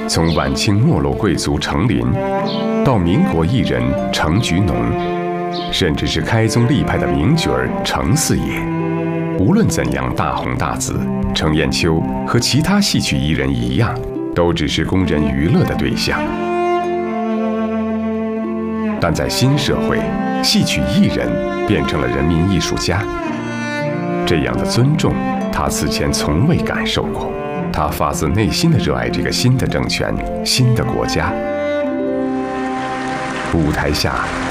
从晚清没落贵族程琳，到民国艺人程菊农，甚至是开宗立派的名角儿程四爷，无论怎样大红大紫，程砚秋和其他戏曲艺人一样，都只是供人娱乐的对象。但在新社会，戏曲艺人变成了人民艺术家，这样的尊重，他此前从未感受过。他发自内心地热爱这个新的政权、新的国家。舞台下